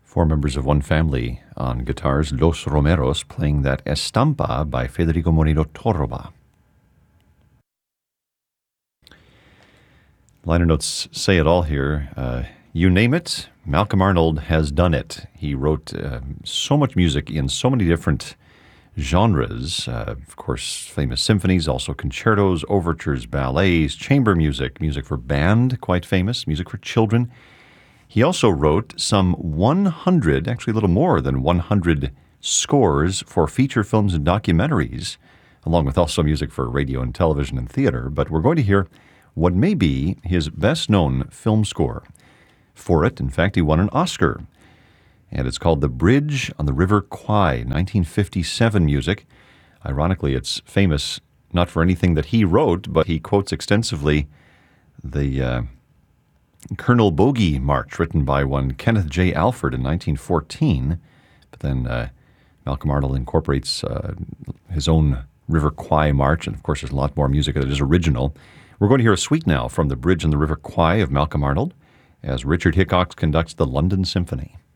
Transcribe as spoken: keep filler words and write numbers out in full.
Four members of one family on guitars, Los Romeros, playing that Estampa by Federico Moreno Torroba. Liner notes say it all here. Uh, you name it, Malcolm Arnold has done it. He wrote uh, so much music in so many different genres. Uh, of course, famous symphonies, also concertos, overtures, ballets, chamber music, music for band, quite famous, music for children. He also wrote some one hundred, actually a little more than one hundred scores for feature films and documentaries, along with also music for radio and television and theater. But we're going to hear what may be his best-known film score. For it, in fact, he won an Oscar, and it's called The Bridge on the River Kwai, nineteen fifty-seven music. Ironically, it's famous not for anything that he wrote, but he quotes extensively the uh, Colonel Bogey March, written by one Kenneth J. Alford in nineteen fourteen. But then uh, Malcolm Arnold incorporates uh, his own River Kwai March, and of course there's a lot more music that is original. We're going to hear a suite now from The Bridge on the River Kwai of Malcolm Arnold as Richard Hickox conducts the London Symphony.